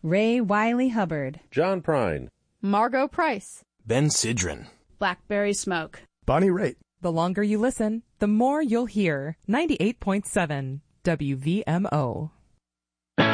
Ray Wiley Hubbard, John Prine, Margot Price, Ben Sidran, Blackberry Smoke, Bonnie Raitt. The longer you listen, the more you'll hear. 98.7 WVMO.